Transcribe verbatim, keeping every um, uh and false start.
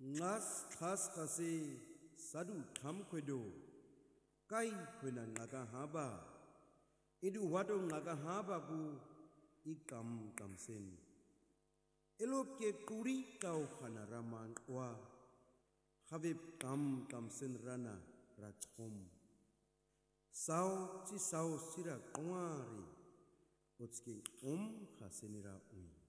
ngas khas kase sadu tham kwedo kai kwena ngaka haba idu wado ngaka haba ku ikam kamsen elop ke kuri kau khana raman wa khabib kam kamsen rana rachom sao chi sao sira kwari utski om khasenira ui